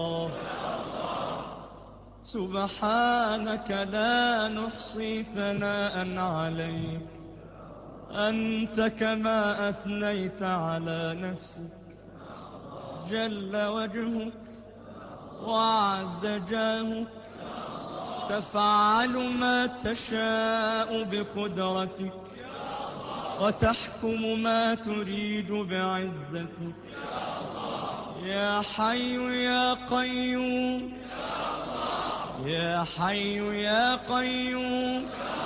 سبحانك لا نحصي ثناء عليك، أنت كما أثنيت على نفسك. جل وجهك وعز جاهك، تفعل ما تشاء بقدرتك، وتحكم ما تريد بعزتك. يا حي يا قيوم، يا حي يا قيوم،